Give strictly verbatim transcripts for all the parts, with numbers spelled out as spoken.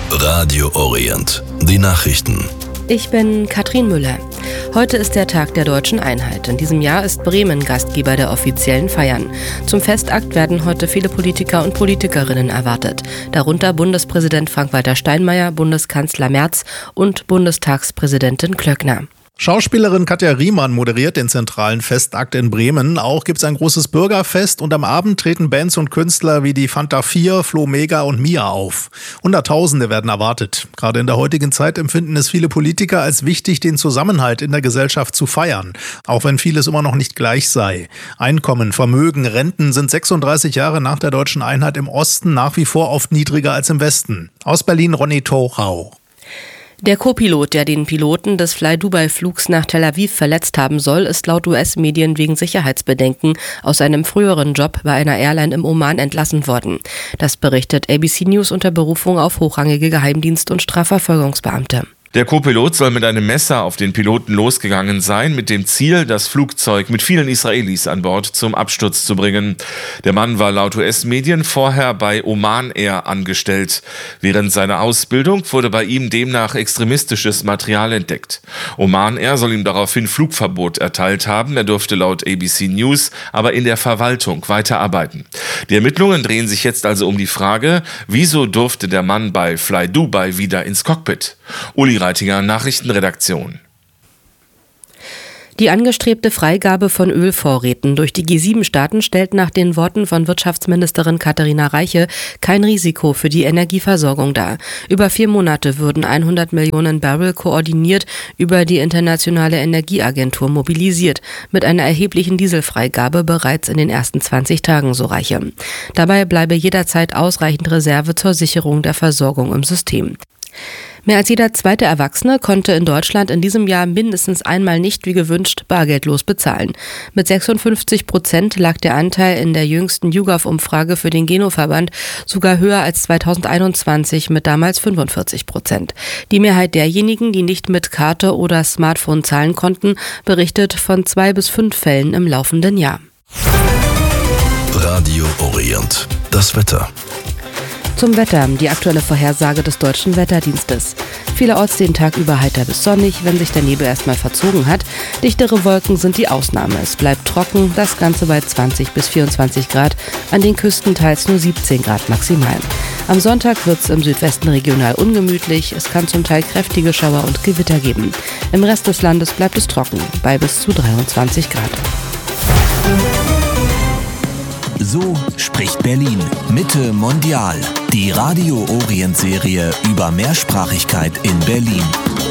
Radio Orient. Die Nachrichten. Ich bin Katrin Müller. Heute ist der Tag der deutschen Einheit. In diesem Jahr ist Bremen Gastgeber der offiziellen Feiern. Zum Festakt werden heute viele Politiker und Politikerinnen erwartet. Darunter Bundespräsident Frank-Walter Steinmeier, Bundeskanzler Merz und Bundestagspräsidentin Klöckner. Schauspielerin Katja Riemann moderiert den zentralen Festakt in Bremen. Auch gibt es ein großes Bürgerfest und am Abend treten Bands und Künstler wie die Fanta vier, Flo Mega und Mia auf. Hunderttausende werden erwartet. Gerade in der heutigen Zeit empfinden es viele Politiker als wichtig, den Zusammenhalt in der Gesellschaft zu feiern, auch wenn vieles immer noch nicht gleich sei. Einkommen, Vermögen, Renten sind sechsunddreißig Jahre nach der deutschen Einheit im Osten nach wie vor oft niedriger als im Westen. Aus Berlin Ronny Tochau. Der Co-Pilot, der den Piloten des Fly-Dubai-Flugs nach Tel Aviv verletzt haben soll, ist laut U S-Medien wegen Sicherheitsbedenken aus einem früheren Job bei einer Airline im Oman entlassen worden. Das berichtet A B C News unter Berufung auf hochrangige Geheimdienst- und Strafverfolgungsbeamte. Der Co-Pilot soll mit einem Messer auf den Piloten losgegangen sein, mit dem Ziel, das Flugzeug mit vielen Israelis an Bord zum Absturz zu bringen. Der Mann war laut U S-Medien vorher bei Oman Air angestellt. Während seiner Ausbildung wurde bei ihm demnach extremistisches Material entdeckt. Oman Air soll ihm daraufhin Flugverbot erteilt haben. Er durfte laut A B C News aber in der Verwaltung weiterarbeiten. Die Ermittlungen drehen sich jetzt also um die Frage, wieso durfte der Mann bei Fly Dubai wieder ins Cockpit? Uli Reitinger, Nachrichtenredaktion. Die angestrebte Freigabe von Ölvorräten durch die G sieben Staaten stellt nach den Worten von Wirtschaftsministerin Katharina Reiche kein Risiko für die Energieversorgung dar. Über vier Monate würden hundert Millionen Barrel koordiniert über die Internationale Energieagentur mobilisiert, mit einer erheblichen Dieselfreigabe bereits in den ersten zwanzig Tagen, so Reiche. Dabei bleibe jederzeit ausreichend Reserve zur Sicherung der Versorgung im System. Mehr als jeder zweite Erwachsene konnte in Deutschland in diesem Jahr mindestens einmal nicht wie gewünscht bargeldlos bezahlen. Mit sechsundfünfzig Prozent lag der Anteil in der jüngsten YouGov-Umfrage für den Geno-Verband sogar höher als zweitausendeinundzwanzig mit damals fünfundvierzig Prozent. Die Mehrheit derjenigen, die nicht mit Karte oder Smartphone zahlen konnten, berichtet von zwei bis fünf Fällen im laufenden Jahr. Radio Orient. Das Wetter. Zum Wetter, die aktuelle Vorhersage des Deutschen Wetterdienstes. Vielerorts den Tag über heiter bis sonnig, wenn sich der Nebel erstmal verzogen hat. Dichtere Wolken sind die Ausnahme. Es bleibt trocken, das Ganze bei zwanzig bis vierundzwanzig Grad, an den Küsten teils nur siebzehn Grad maximal. Am Sonntag wird es im Südwesten regional ungemütlich, es kann zum Teil kräftige Schauer und Gewitter geben. Im Rest des Landes bleibt es trocken, bei bis zu dreiundzwanzig Grad. So spricht Berlin. Mitte mondial. Die Radio Orient Serie über Mehrsprachigkeit in Berlin.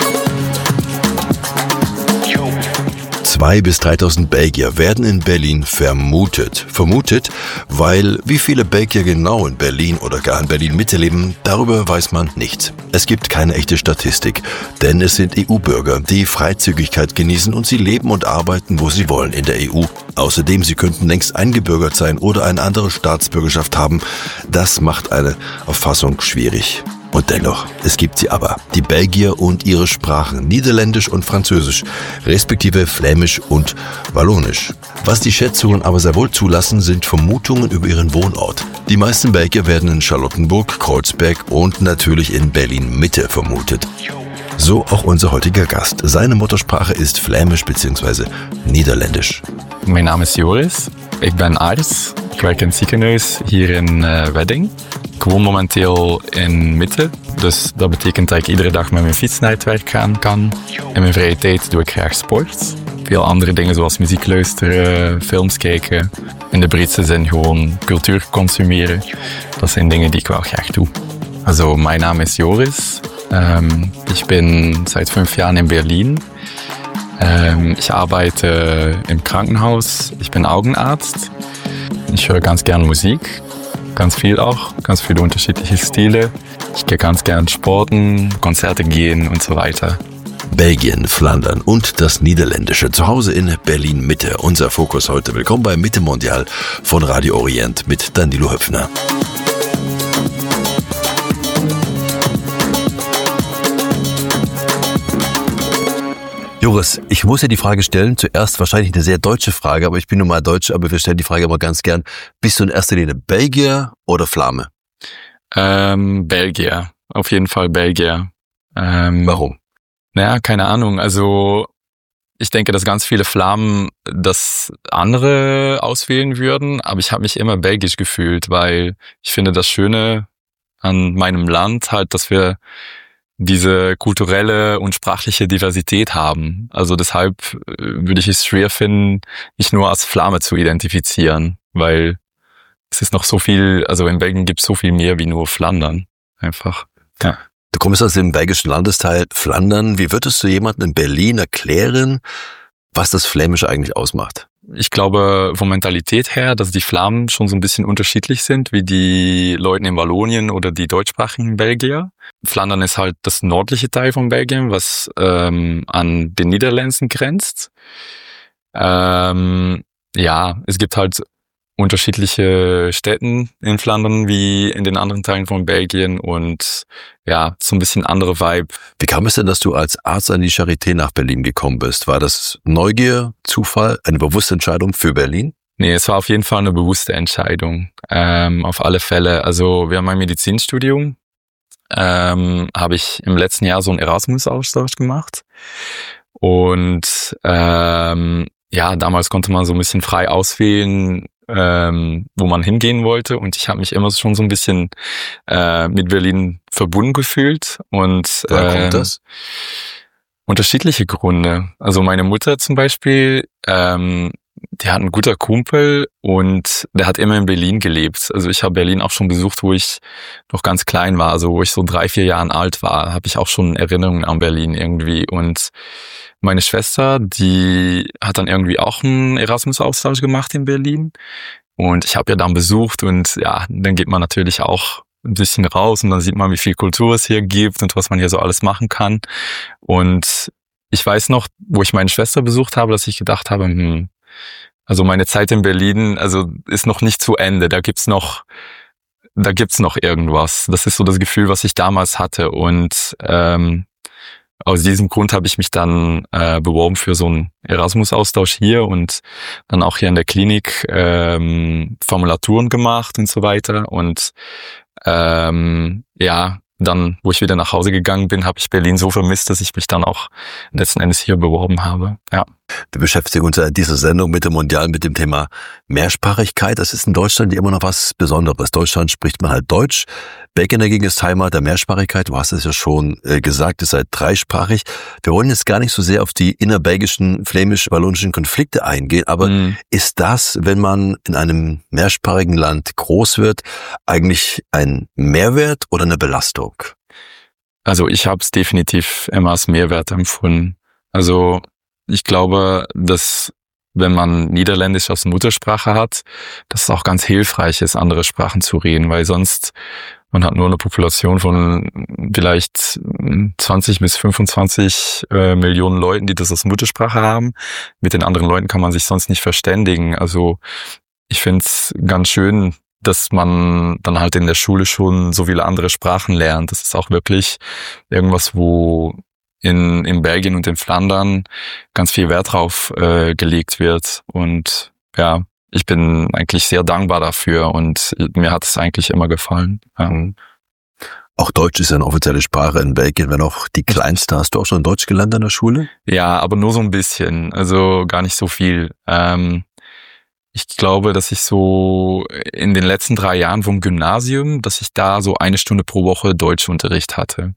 zweitausend bis dreitausend Belgier werden in Berlin vermutet. Vermutet, weil wie viele Belgier genau in Berlin oder gar in Berlin-Mitte leben, darüber weiß man nichts. Es gibt keine echte Statistik, denn es sind E U-Bürger, die Freizügigkeit genießen und sie leben und arbeiten, wo sie wollen in der E U. Außerdem, sie könnten längst eingebürgert sein oder eine andere Staatsbürgerschaft haben. Das macht eine Erfassung schwierig. Und dennoch, es gibt sie aber, die Belgier und ihre Sprachen, Niederländisch und Französisch, respektive Flämisch und Wallonisch. Was die Schätzungen aber sehr wohl zulassen, sind Vermutungen über ihren Wohnort. Die meisten Belgier werden in Charlottenburg, Kreuzberg und natürlich in Berlin-Mitte vermutet. So auch unser heutiger Gast. Seine Muttersprache ist Flämisch bzw. Niederländisch. Mijn naam is Joris. Ik ben arts. Ik werk in het ziekenhuis hier in uh, Wedding. Ik woon momenteel in Mitte, dus dat betekent dat ik iedere dag met mijn fiets naar het werk gaan kan. In mijn vrije tijd doe ik graag sport. Veel andere dingen zoals muziek luisteren, films kijken. In de breedste zin gewoon cultuur consumeren. Dat zijn dingen die ik wel graag doe. Also, mein Name ist Joris. Ähm, ich bin seit fünf Jahren in Berlin. Ähm, ich arbeite im Krankenhaus. Ich bin Augenarzt. Ich höre ganz gern Musik. Ganz viel auch. Ganz viele unterschiedliche Stile. Ich gehe ganz gern sporten, Konzerte gehen und so weiter. Belgien, Flandern und das Niederländische. Zu Hause in Berlin-Mitte. Unser Fokus heute. Willkommen bei Mitte Mondial von Radio Orient mit Danilo Höpfner. Joris, ich muss dir die Frage stellen, zuerst wahrscheinlich eine sehr deutsche Frage, aber ich bin nun mal Deutsch, aber wir stellen die Frage immer ganz gern. Bist du in erster Linie Belgier oder Flame? Ähm, Belgier. auf jeden Fall Belgier. Ähm, Warum? Naja, keine Ahnung. Also ich denke, dass ganz viele Flamen das andere auswählen würden, aber ich habe mich immer belgisch gefühlt, weil ich finde das Schöne an meinem Land halt, dass wir diese kulturelle und sprachliche Diversität haben. Also deshalb würde ich es schwer finden, mich nur als Flame zu identifizieren, weil es ist noch so viel, also in Belgien gibt es so viel mehr wie nur Flandern. Einfach, ja. Du kommst aus dem belgischen Landesteil Flandern. Wie würdest du jemandem in Berlin erklären, was das Flämische eigentlich ausmacht? Ich glaube von Mentalität her, dass die Flamen schon so ein bisschen unterschiedlich sind, wie die Leute in Wallonien oder die deutschsprachigen Belgier. Flandern ist halt das nördliche Teil von Belgien, was ähm, an den Niederlanden grenzt. Ähm, ja, es gibt halt unterschiedliche Städten in Flandern wie in den anderen Teilen von Belgien und ja, so ein bisschen andere Vibe. Wie kam es denn, dass du als Arzt an die Charité nach Berlin gekommen bist? War das Neugier, Zufall, eine bewusste Entscheidung für Berlin? Nee, es war auf jeden Fall eine bewusste Entscheidung, ähm, auf alle Fälle. Also wir haben ein Medizinstudium, ähm, habe ich im letzten Jahr so einen Erasmus-Austausch gemacht und ähm, ja, damals konnte man so ein bisschen frei auswählen, ähm, wo man hingehen wollte und ich habe mich immer schon so ein bisschen äh, mit Berlin verbunden gefühlt und Woher äh, kommt das? Unterschiedliche Gründe. Also meine Mutter zum Beispiel, ähm, die hat einen guten Kumpel und der hat immer in Berlin gelebt. Also ich habe Berlin auch schon besucht, wo ich noch ganz klein war, also wo ich so drei, vier Jahren alt war, habe ich auch schon Erinnerungen an Berlin irgendwie. Und meine Schwester, die hat dann irgendwie auch einen Erasmus-Austausch gemacht in Berlin und ich habe ja dann besucht und ja, dann geht man natürlich auch ein bisschen raus und dann sieht man, wie viel Kultur es hier gibt und was man hier so alles machen kann. Und ich weiß noch, wo ich meine Schwester besucht habe, dass ich gedacht habe, hm, also meine Zeit in Berlin, also ist noch nicht zu Ende. Da gibt's noch, da gibt's noch irgendwas. Das ist so das Gefühl, was ich damals hatte. Und ähm, aus diesem Grund habe ich mich dann äh, beworben für so einen Erasmus-Austausch hier und dann auch hier in der Klinik ähm, Formulaturen gemacht und so weiter. Und ähm, ja, dann, wo ich wieder nach Hause gegangen bin, habe ich Berlin so vermisst, dass ich mich dann auch letzten Endes hier beworben habe. Ja. Wir beschäftigen uns in dieser Sendung mit dem Mondial mit dem Thema Mehrsprachigkeit. Das ist in Deutschland immer noch was Besonderes. Deutschland spricht man halt Deutsch. Belgien dagegen ist Heimat der Mehrsprachigkeit. Du hast es ja schon äh, gesagt, ihr seid dreisprachig. Wir wollen jetzt gar nicht so sehr auf die innerbelgischen, flämisch-wallonischen Konflikte eingehen, aber mhm. ist das, wenn man in einem mehrsprachigen Land groß wird, eigentlich ein Mehrwert oder eine Belastung? Also ich habe es definitiv immer als Mehrwert empfunden. Also ich glaube, dass wenn man Niederländisch als Muttersprache hat, dass es auch ganz hilfreich ist, andere Sprachen zu reden, weil sonst man hat nur eine Population von vielleicht zwanzig bis fünfundzwanzig äh, Millionen Leuten, die das als Muttersprache haben. Mit den anderen Leuten kann man sich sonst nicht verständigen. Also ich finde es ganz schön, dass man dann halt in der Schule schon so viele andere Sprachen lernt. Das ist auch wirklich irgendwas, wo in, in Belgien und in Flandern ganz viel Wert drauf äh, gelegt wird. Und ja, ich bin eigentlich sehr dankbar dafür und mir hat es eigentlich immer gefallen. Ähm, auch Deutsch ist ja eine offizielle Sprache in Belgien, wenn auch die kleinste. Hast du auch schon Deutsch gelernt in der Schule? Ja, aber nur so ein bisschen, also gar nicht so viel. Ähm, ich glaube, dass ich so in den letzten drei Jahren vom Gymnasium, dass ich da so eine Stunde pro Woche Deutschunterricht hatte.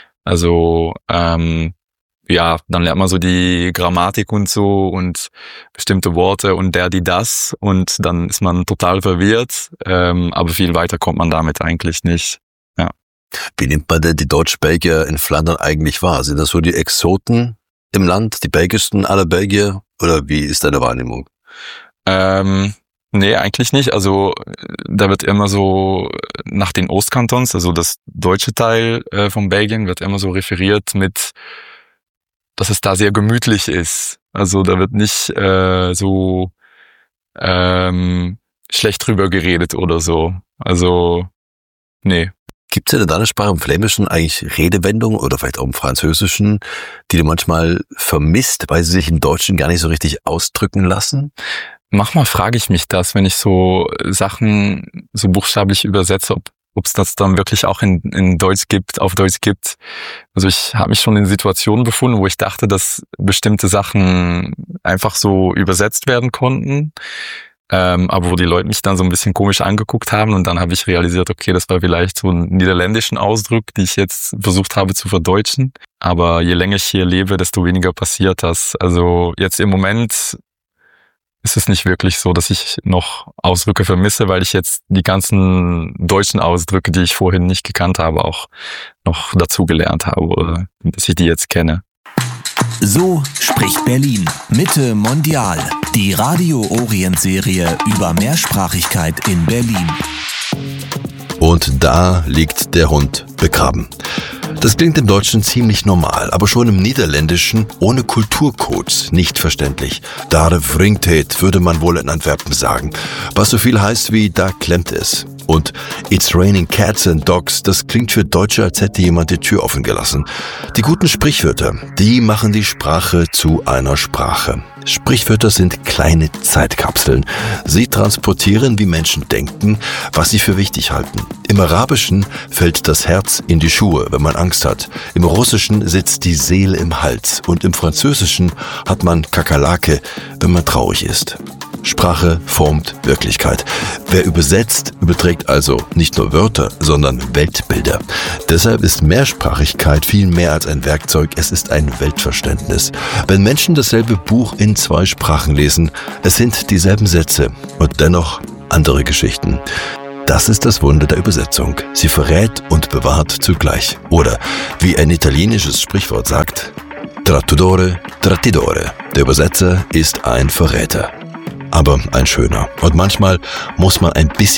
Also ähm, ja, dann lernt man so die Grammatik und so und bestimmte Worte und der, die, das und dann ist man total verwirrt, ähm, aber viel weiter kommt man damit eigentlich nicht. Ja. Wie nimmt man denn die Deutsch-Belgier in Flandern eigentlich wahr? Sind das so die Exoten im Land, die belgischsten aller Belgier oder wie ist deine Wahrnehmung? Ähm, nee, eigentlich nicht. Also da wird immer so nach den Ostkantons, also das deutsche Teil äh, von Belgien wird immer so referiert mit, dass es da sehr gemütlich ist. Also da wird nicht äh, so ähm, schlecht drüber geredet oder so. Also nee. Gibt es in deiner Sprache im Flämischen eigentlich Redewendungen oder vielleicht auch im Französischen, die du manchmal vermisst, weil sie sich im Deutschen gar nicht so richtig ausdrücken lassen? Manchmal frage ich mich das, wenn ich so Sachen so buchstäblich übersetze, ob ob es das dann wirklich auch in, in Deutsch gibt, auf Deutsch gibt. Also ich habe mich schon in Situationen befunden, wo ich dachte, dass bestimmte Sachen einfach so übersetzt werden konnten, ähm, aber wo die Leute mich dann so ein bisschen komisch angeguckt haben und dann habe ich realisiert, okay, das war vielleicht so ein niederländischen Ausdruck, die ich jetzt versucht habe zu verdeutschen. Aber je länger ich hier lebe, desto weniger passiert das. Also jetzt im Moment ist es nicht wirklich so, dass ich noch Ausdrücke vermisse, weil ich jetzt die ganzen deutschen Ausdrücke, die ich vorhin nicht gekannt habe, auch noch dazu gelernt habe oder dass ich die jetzt kenne. So spricht Berlin. Mitte Mondial. Die Radio Orient Serie über Mehrsprachigkeit in Berlin. Und da liegt der Hund begraben. Das klingt im Deutschen ziemlich normal, aber schon im Niederländischen ohne Kulturcodes nicht verständlich. Daar wringt het, würde man wohl in Antwerpen sagen, was so viel heißt wie da klemmt es. Und It's raining cats and dogs, das klingt für Deutsche, als hätte jemand die Tür offen gelassen. Die guten Sprichwörter, die machen die Sprache zu einer Sprache. Sprichwörter sind kleine Zeitkapseln. Sie transportieren, wie Menschen denken, was sie für wichtig halten. Im Arabischen fällt das Herz in die Schuhe, wenn man Angst hat. Im Russischen sitzt die Seele im Hals. Und im Französischen hat man Kakerlake, wenn man traurig ist. Sprache formt Wirklichkeit. Wer übersetzt, überträgt also nicht nur Wörter, sondern Weltbilder. Deshalb ist Mehrsprachigkeit viel mehr als ein Werkzeug, es ist ein Weltverständnis. Wenn Menschen dasselbe Buch in zwei Sprachen lesen, es sind dieselben Sätze und dennoch andere Geschichten. Das ist das Wunder der Übersetzung. Sie verrät und bewahrt zugleich. Oder, wie ein italienisches Sprichwort sagt, Trattore, trattidore. Der Übersetzer ist ein Verräter. Aber ein schöner. Und manchmal muss man ein bisschen